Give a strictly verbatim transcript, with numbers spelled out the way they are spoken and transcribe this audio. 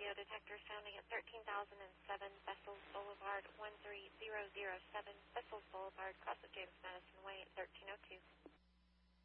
radio detector sounding at thirteen thousand seven Bessels Boulevard, one three zero zero seven Bessels Boulevard, cross